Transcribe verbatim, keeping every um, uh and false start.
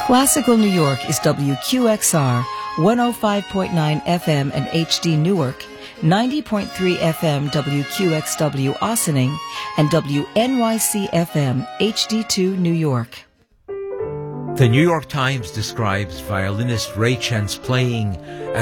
Classical New York is W Q X R, one oh five point nine F M and H D Newark, ninety point three F M W Q X W Ossining, and W N Y C F M H D two New York. The New York Times describes violinist Ray Chen's playing